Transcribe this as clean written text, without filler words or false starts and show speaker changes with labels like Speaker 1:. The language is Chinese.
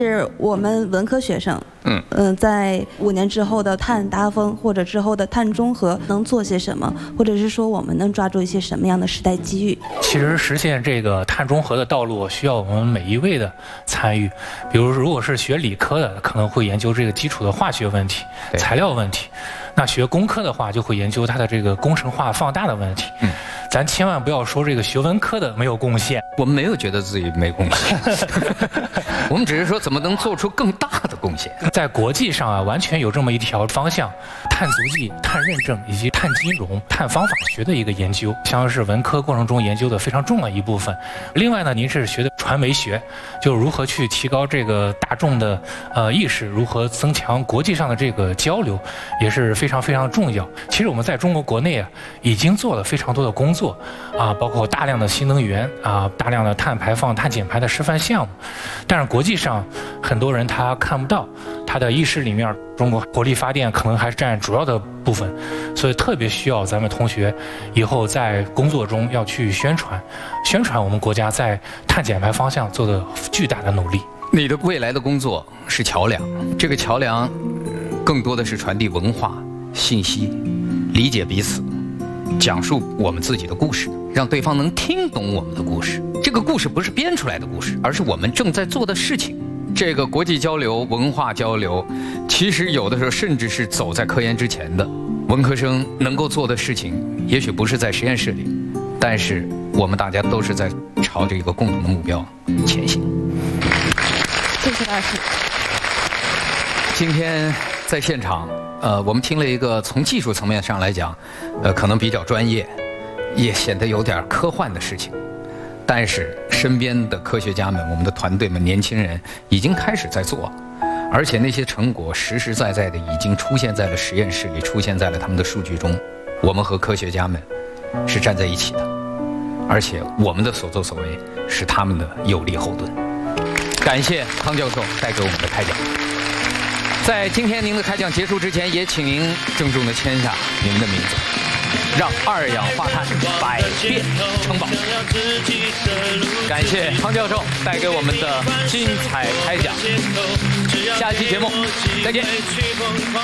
Speaker 1: 是我们文科学生，在5年之后的碳达峰或者之后的碳中和能做些什么，或者是说我们能抓住一些什么样的时代机遇？
Speaker 2: 其实实现这个碳中和的道路需要我们每一位的参与。比如，如果是学理科的，可能会研究这个基础的化学问题、材料问题；那学工科的话，就会研究它的这个工程化放大的问题。咱千万不要说这个学文科的没有贡献，
Speaker 3: 我们没有觉得自己没贡献，我们只是说怎么能做出更大的贡献。
Speaker 2: 在国际上啊，完全有这么一条方向：碳足迹、碳认证以及碳金融、碳方法学的一个研究，相当于是文科过程中研究的非常重要一部分。另外呢，您是学的传媒学，就如何去提高这个大众的意识，如何增强国际上的这个交流，也是非常非常重要。其实我们在中国国内啊，已经做了非常多的工作啊，包括大量的新能源啊，大量的碳排放、碳减排的示范项目。但是国际上很多人他看不到，他的意识里面中国火力发电可能还是占主要的部分，所以特别需要咱们同学以后在工作中要去宣传我们国家在碳减排方向做的巨大的努力。
Speaker 3: 你的未来的工作是桥梁，这个桥梁更多的是传递文化信息，理解彼此，讲述我们自己的故事，让对方能听懂我们的故事。这个故事不是编出来的故事，而是我们正在做的事情。这个国际交流、文化交流，其实有的时候甚至是走在科研之前的。文科生能够做的事情，也许不是在实验室里，但是我们大家都是在朝着一个共同的目标前行。
Speaker 1: 谢谢老师。
Speaker 3: 今天在现场，我们听了一个从技术层面上来讲，可能比较专业，也显得有点科幻的事情。但是身边的科学家们，我们的团队们，年轻人已经开始在做，而且那些成果实实在在的已经出现在了实验室里，出现在了他们的数据中。我们和科学家们是站在一起的，而且我们的所作所为是他们的有力后盾。感谢汤教授带给我们的开讲。在今天您的开讲结束之前，也请您郑重地签下您的名字，让二氧化碳百变城堡。感谢汤教授带给我们的精彩开讲，下期节目再见。